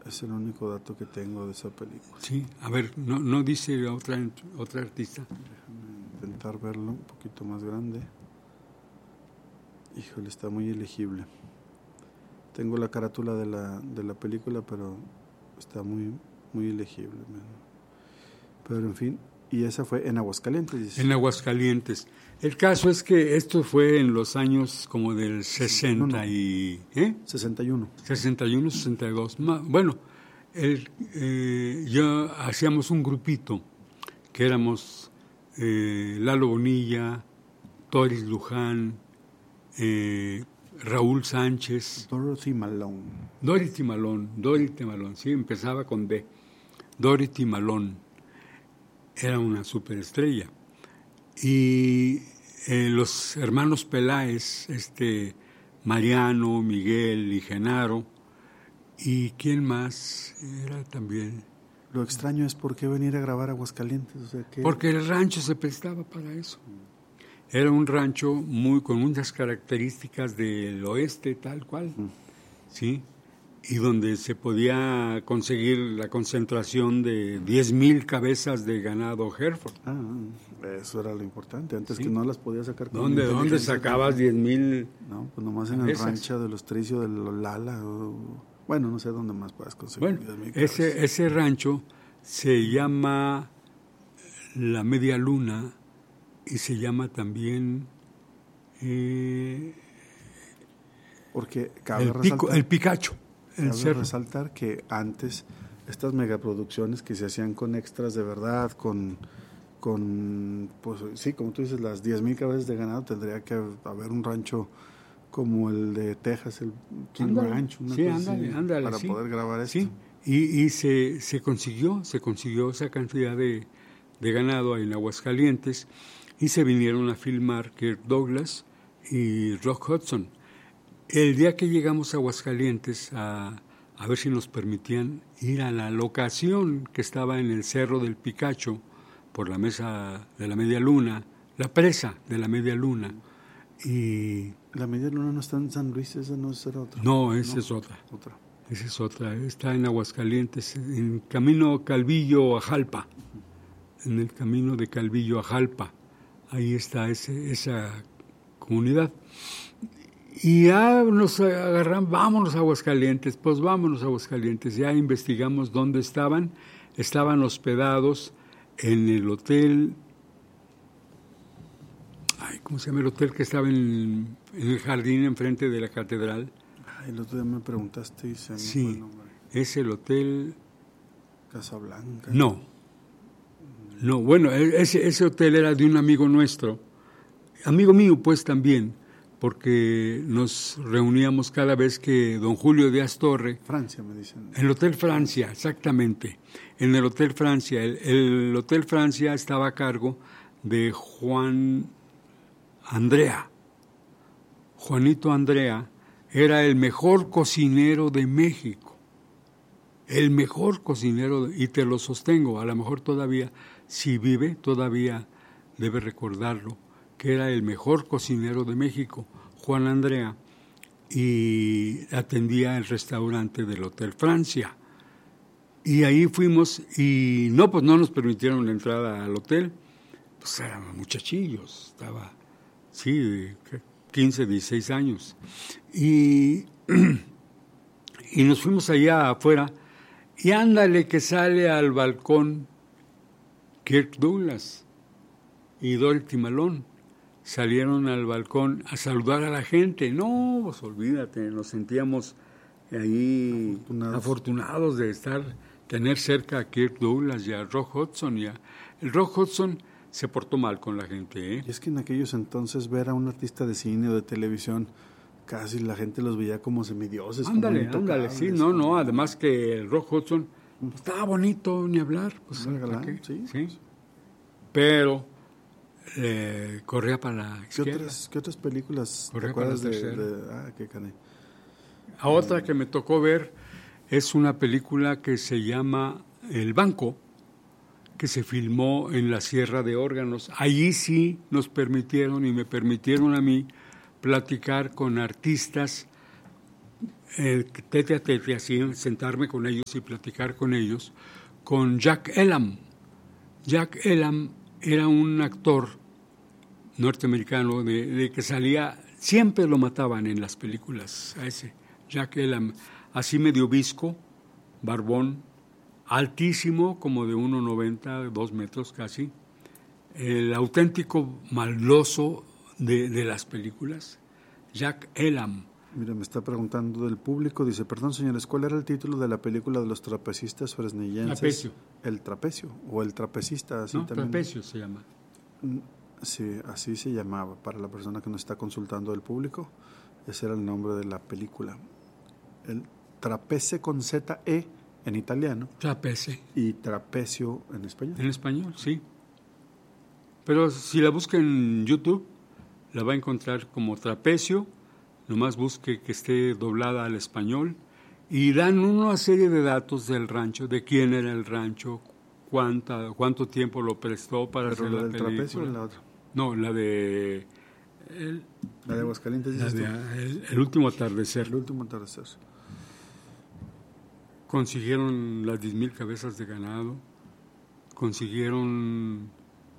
Es el único dato que tengo de esa película. Sí, a ver, no dice otra artista. Déjame intentar verlo un poquito más grande. Híjole, está muy elegible. Tengo la carátula de la película, pero está muy, muy elegible. Pero en fin, y esa fue en Aguascalientes. Dice. En Aguascalientes. El caso es que esto fue en los años como del 60 y... 61. 61, 62. Bueno, yo hacíamos un grupito que éramos Lalo Bonilla, Doris Luján, Raúl Sánchez. Dorothy Malone, sí, empezaba con D. Dorothy Malone. Era una superestrella. Y los hermanos Peláez, Mariano, Miguel y Genaro, y quién más era también. Lo extraño es por qué venir a grabar a Aguascalientes. O sea, ¿qué? Porque el rancho se prestaba para eso. Era un rancho con muchas características del oeste, tal cual, ¿sí? Y donde se podía conseguir la concentración de 10,000 cabezas de ganado Hereford. Eso era lo importante, antes sí. Que no las podías sacar. ¿Dónde sacabas 10,000? No, pues nomás en el rancho de los Tricio, de los Lala, bueno, no sé dónde más puedas conseguir. Bueno, ese rancho se llama La Media Luna y se llama también... porque el Picacho. Cabe resaltar que antes estas megaproducciones que se hacían con extras de verdad, con pues sí, como tú dices, las 10,000 cabezas de ganado, tendría que haber un rancho como el de Texas, el King Ranch, ándale, para poder grabar esto. Sí, y se consiguió esa cantidad de ganado en Aguascalientes y se vinieron a filmar Kirk Douglas y Rock Hudson. El día que llegamos a Aguascalientes a ver si nos permitían ir a la locación que estaba en el Cerro del Picacho, por la mesa de la Media Luna, la presa de la Media Luna. Y la Media Luna no está en San Luis, esa no es otra. No, esa es otra. Esa es otra. Está en Aguascalientes, en camino Calvillo a Jalpa. En el camino de Calvillo a Jalpa. Ahí está esa comunidad. Y ya nos agarramos, vámonos a Aguascalientes, pues vámonos a Aguascalientes. Ya investigamos dónde estaban. Estaban hospedados en el hotel, ¿cómo se llama el hotel que estaba en el jardín enfrente de la catedral? El otro día me preguntaste y se me fue el nombre. Es el hotel... Casablanca. No, bueno, ese hotel era de un amigo nuestro, amigo mío pues también, porque nos reuníamos cada vez que don Julio Díaz Torre... Francia, me dicen. El Hotel Francia, exactamente. En el Hotel Francia. El Hotel Francia estaba a cargo de Juan Andrea. Juanito Andrea era el mejor cocinero de México. El mejor cocinero, y te lo sostengo, a lo mejor todavía, si vive, todavía debe recordarlo, que era el mejor cocinero de México, Juan Andrea, y atendía el restaurante del Hotel Francia. Y ahí fuimos, y pues no nos permitieron la entrada al hotel, pues éramos muchachillos, estaba, sí, 15, 16 años. Y nos fuimos allá afuera, y ándale que sale al balcón Kirk Douglas y Dorothy Malone. Salieron al balcón a saludar a la gente. No, pues olvídate, nos sentíamos ahí afortunados de tener cerca a Kirk Douglas y a Rock Hudson. El Rock Hudson se portó mal con la gente. Y es que en aquellos entonces ver a un artista de cine o de televisión, casi la gente los veía como semidioses. Ándale, sí, no, además que el Rock Hudson pues, estaba bonito, ni hablar. Pues, sí. Pero corría para la izquierda. ¿Qué otras películas corría te acuerdas para la tercera? qué caray. A otra que me tocó ver es una película que se llama El Banco, que se filmó en la Sierra de Órganos. Allí sí nos permitieron y me permitieron a mí platicar con artistas tete a tete, así, sentarme con ellos y platicar con ellos, con Jack Elam. Jack Elam era un actor norteamericano de que salía, siempre lo mataban en las películas, a ese Jack Elam, así medio visco, barbón, altísimo, como de 1,90, 2 metros casi, el auténtico maloso de las películas, Jack Elam. Mira, me está preguntando del público, dice, perdón señores, ¿cuál era el título de la película de los trapecistas fresnillenses? Trapecio. El trapecio, o el trapecista, así No, también. Trapecio se llama. Sí, así se llamaba, para la persona que nos está consultando del público, ese era el nombre de la película. El trapece con Z-E en italiano. Trapece. Y trapecio en español. En español, sí. Pero si la busca en YouTube, la va a encontrar como Trapecio. Nomás busque que esté doblada al español y dan una serie de datos del rancho, de quién era el rancho, cuánto tiempo lo prestó para hacer la película. ¿La del trapecio o la otra? No, la de... la de Aguascalientes, dices tú. El último atardecer. El último atardecer. Consiguieron las 10,000 cabezas de ganado, consiguieron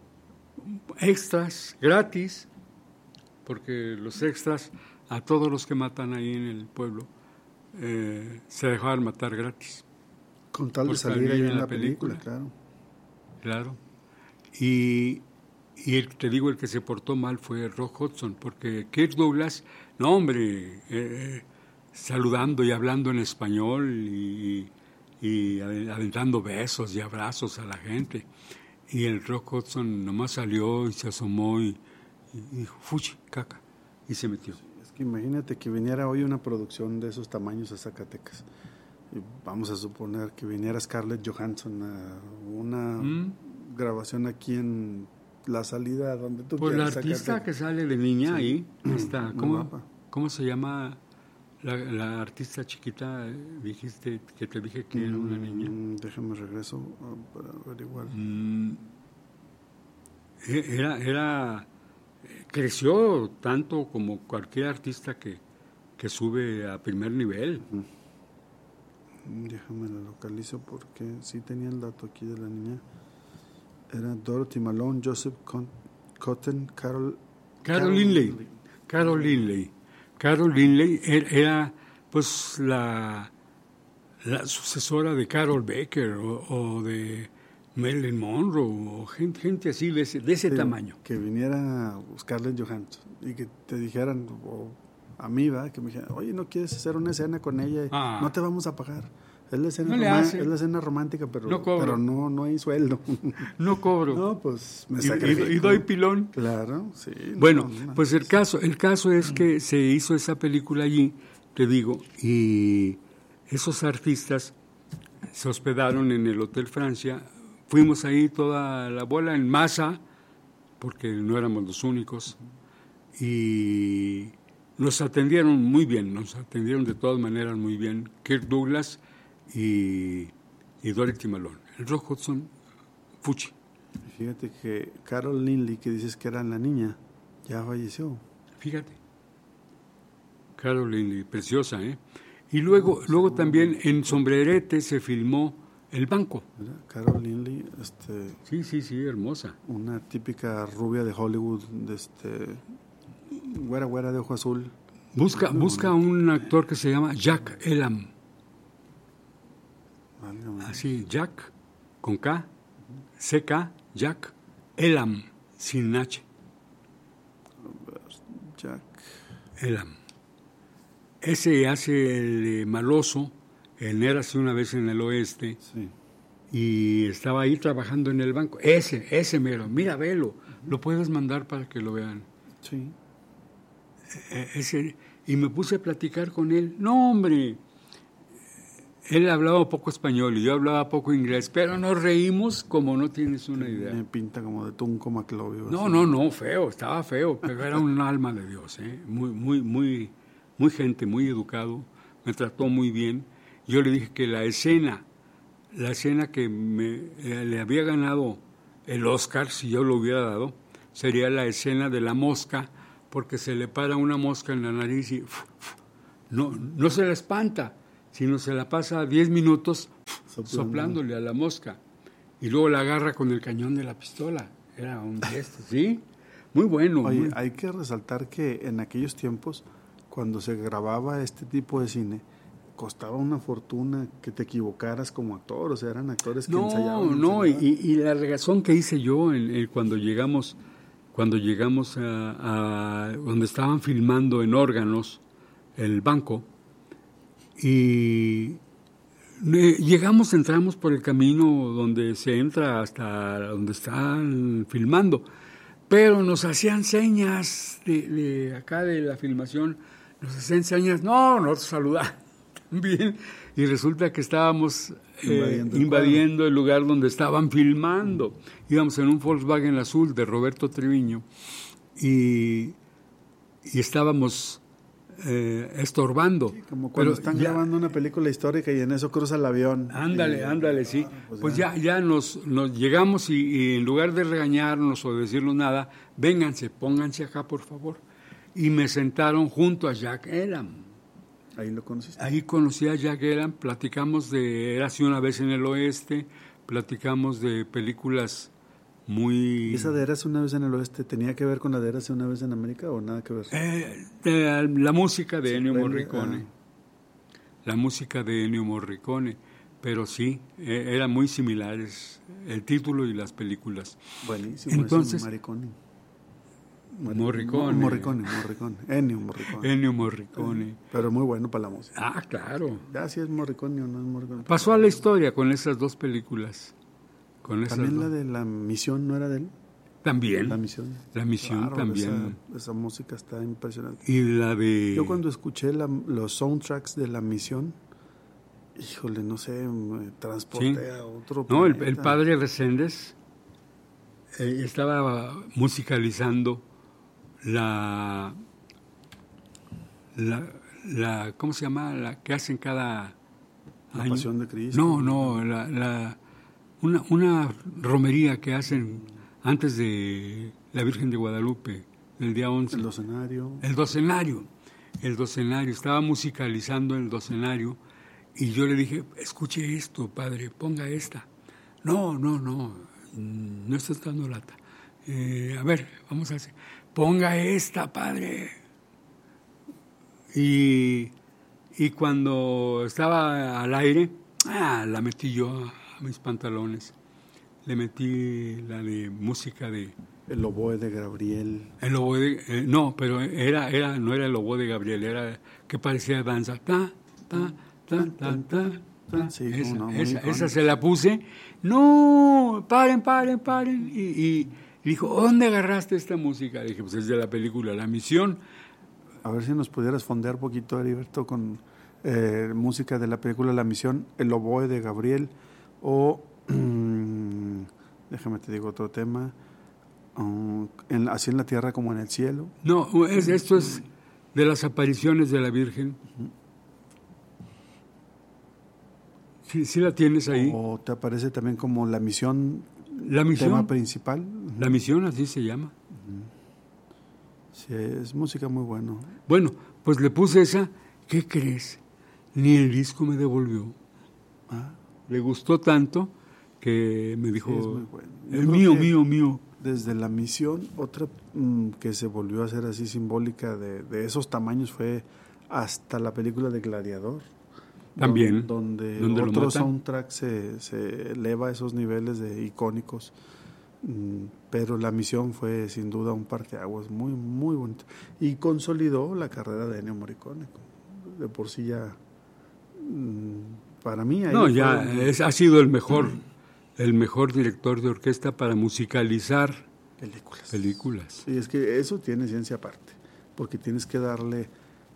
extras gratis, porque los extras... a todos los que matan ahí en el pueblo, se dejaban matar gratis. Con tal de salir ahí en la película, claro. Claro. Y te digo, el que se portó mal fue Rock Hudson, porque Kirk Douglas, no hombre, saludando y hablando en español y aventando besos y abrazos a la gente. Y el Rock Hudson nomás salió y se asomó y dijo, fuchi, caca, y se metió. Imagínate que viniera hoy una producción de esos tamaños a Zacatecas. Y vamos a suponer que viniera Scarlett Johansson a una grabación aquí en la salida donde tú pues quieras. La artista Zacatecas. Que sale de niña ahí está. ¿Cómo se llama la artista chiquita? Dijiste que te dije que era una niña. Déjame regreso para averiguar. Creció tanto como cualquier artista que sube a primer nivel. Déjame lo localizo porque sí tenía el dato aquí de la niña. Era Dorothy Malone, Joseph Cotton, Carol Lindley. Carol Lindley era pues la sucesora de Carol Baker o de Marilyn Monroe o gente así de ese tamaño. Que viniera Scarlett Johansson y que te dijeran, o a mí, ¿verdad? Que me dijeran, oye, ¿no quieres hacer una escena con ella? No te vamos a pagar. Es la escena romántica, pero no hay sueldo. No cobro. No, pues me sacrifico. Y doy pilón. Claro, sí. Bueno, pues el caso es que se hizo esa película allí, te digo, y esos artistas se hospedaron en el Hotel Francia. Fuimos ahí toda la bola en masa, porque no éramos los únicos, y nos atendieron muy bien, nos atendieron de todas maneras muy bien. Kirk Douglas y Dorothy Malone. El Rock Hudson, fuchi. Fíjate que Carol Lindley, que dices que era la niña, ya falleció. Fíjate. Carol Lindley, preciosa, ¿eh? Y luego también en Sombrerete se filmó El Banco. Mira, Carol Lindley, Sí, hermosa. Una típica rubia de Hollywood, güera de ojo azul. Busca un actor que se llama Jack Elam. Así, Jack, con K, C-K, Jack Elam, sin H. Jack Elam. Ese hace el maloso en Érase una vez en el oeste. Sí. Y estaba ahí trabajando en el banco. Ese mero, mira, velo. Lo puedes mandar para que lo vean. Sí. Y me puse a platicar con él. No, hombre. Él hablaba poco español y yo hablaba poco inglés, pero nos reímos como no tienes una idea. Me pinta como de Tunco Maclovio. No, feo, estaba feo, pero era un alma de Dios, ¿eh? Muy gente, muy educado, me trató muy bien. Yo le dije que la escena que le había ganado el Oscar, si yo lo hubiera dado, sería la escena de la mosca, porque se le para una mosca en la nariz no se la espanta, sino se la pasa 10 minutos soplándole a la mosca. Y luego la agarra con el cañón de la pistola. Era un gesto, ¿sí? Muy bueno. Oye, hay que resaltar que en aquellos tiempos, cuando se grababa este tipo de cine, costaba una fortuna que te equivocaras como actor, o sea, eran actores que ensayaban. Y la regazón que hice yo cuando llegamos a donde estaban filmando en Órganos, el banco, y entramos por el camino donde se entra hasta donde están filmando, pero nos hacían señas de acá de la filmación, nos hacían señas, nos saludaban también, y resulta que estábamos invadiendo el lugar donde estaban filmando. Íbamos en un Volkswagen azul de Roberto Treviño y estábamos estorbando. Sí, como cuando están grabando una película histórica y en eso cruza el avión. Ándale, sí. Pues ya nos llegamos y en lugar de regañarnos o decirnos nada, vénganse, pónganse acá, por favor. Y me sentaron junto a Jack Elam. ¿Ahí lo conociste? Ahí conocí a Jack Elam, platicamos de Érase una vez en el Oeste, platicamos de películas muy... ¿Esa de Érase una vez en el Oeste tenía que ver con la de Érase una vez en América o nada que ver? La música de Ennio Morricone. La música de Ennio Morricone. Pero sí, eran muy similares el título y las películas. Buenísimo. Entonces, Ennio Morricone. Pero muy bueno para la música. Ah, claro. Ya si es Morricone o no es Morricone. Pasó a la historia con esas dos películas. También la de La Misión, ¿no era de él? También. La Misión. La Misión, claro, también. Esa música está impresionante. Y la de... Yo cuando escuché los soundtracks de La Misión, híjole, no sé, me transporté a otro planeta. El padre Reséndez estaba musicalizando la ¿cómo se llama? La que hacen cada La año. Pasión de Cristo. Una romería que hacen antes de la Virgen de Guadalupe, el día 11. El docenario. El docenario. Estaba musicalizando el docenario y yo le dije, escuche esto, padre, ponga esta. No estás dando lata. A ver, vamos a hacer. Ponga esta, padre. Y cuando estaba al aire, la metí yo a mis pantalones. Le metí la de música de... El oboe de Gabriel. El oboe de... no, pero no era el oboe de Gabriel, era que parecía danza. Ta, ta, ta, ta, ta, ta. Sí, esa se la puse. No, paren. Y dijo, ¿dónde agarraste esta música? Le dije, pues es de la película La Misión. A ver si nos pudieras fondear un poquito, Heriberto, con música de la película La Misión, El oboe de Gabriel, o déjame te digo otro tema, Así en la tierra como en el cielo. No, esto es de las apariciones de la Virgen. ¿Sí la tienes ahí? ¿O te aparece también como La Misión? La Misión. Tema principal. La Misión, así se llama. Sí, es música muy bueno. Bueno, pues le puse esa. ¿Qué crees? Ni el disco me devolvió. Le gustó tanto que me dijo, sí, es muy bueno. mío. Desde La Misión, otra que se volvió a hacer así simbólica de esos tamaños fue hasta la película de Gladiador. También. Donde otro soundtrack se eleva a esos niveles de icónicos. Pero La Misión fue sin duda un parteaguas muy, muy bonito. Y consolidó la carrera de Ennio Morricone. De por sí ya, para mí... ha sido el mejor director de orquesta para musicalizar películas. Sí, es que eso tiene ciencia aparte, porque tienes que darle...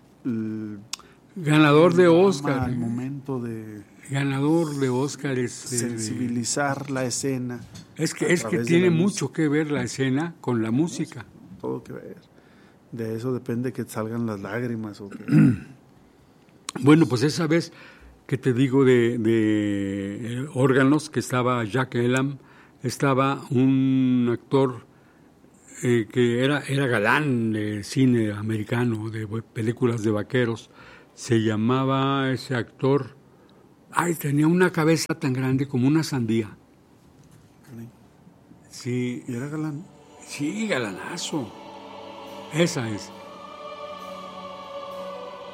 ganador de Oscar. Al momento de... Ganador de Oscar es... sensibilizar la escena. Es que tiene mucho que ver la escena con la música. Todo que ver. De eso depende que salgan las lágrimas. Bueno, pues esa vez que te digo de órganos, que estaba Jack Elam, estaba un actor que era galán de cine americano, de películas de vaqueros, Se llamaba ese actor... Ay, tenía una cabeza tan grande como una sandía. Sí. ¿Y era galán? Sí, galanazo. Esa es.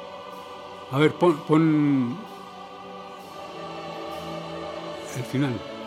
A ver, pon el final.